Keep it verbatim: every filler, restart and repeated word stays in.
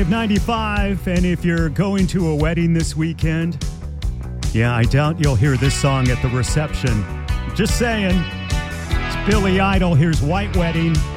Wave ninety-five, and if you're going to a wedding this weekend, yeah, I doubt you'll hear this song at the reception. Just saying. It's Billy Idol. Here's White Wedding.